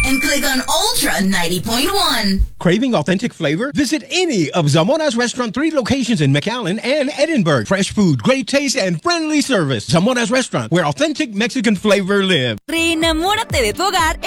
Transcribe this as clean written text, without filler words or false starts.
and click on Ultra 90.1. Craving authentic flavor? Visit any of Zamona's Restaurant 3 locations in McAllen and Edinburgh. Fresh food, great taste, and friendly service. Zamona's Restaurant, where authentic Mexican flavor lives. Reenamórate de tu hogar